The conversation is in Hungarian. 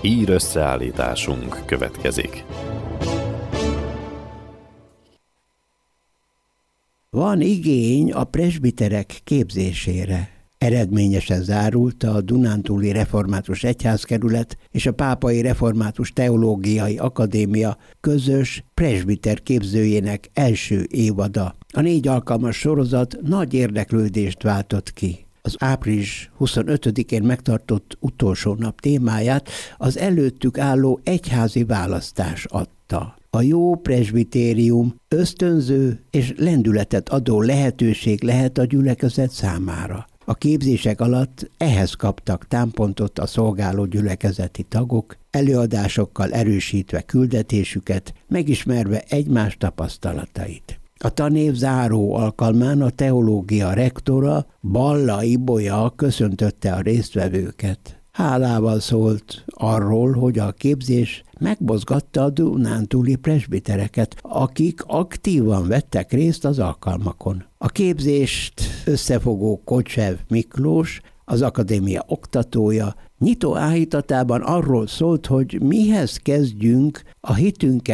Hír összeállításunk következik. Van igény a presbiterek képzésére. Eredményesen zárult a Dunántúli Református Egyházkerület és a Pápai Református Teológiai Akadémia közös presbiter képzőjének első évada. A 4 alkalmas sorozat nagy érdeklődést váltott ki. Az április 25-én megtartott utolsó nap témáját az előttük álló egyházi választás adta. A jó presbitérium ösztönző és lendületet adó lehetőség lehet a gyülekezet számára. A képzések alatt ehhez kaptak támpontot a szolgáló gyülekezeti tagok, előadásokkal erősítve küldetésüket, megismerve egymás tapasztalatait. A tanév záró alkalmán a teológia rektora, Balla Ibolya köszöntötte a résztvevőket. Hálával szólt arról, hogy a képzés megmozgatta a dunántúli presbitereket, akik aktívan vettek részt az alkalmakon. A képzést összefogó Kocsev Miklós, az akadémia oktatója, nyitó áhítatában arról szólt, hogy mihez kezdjünk a hitünkkel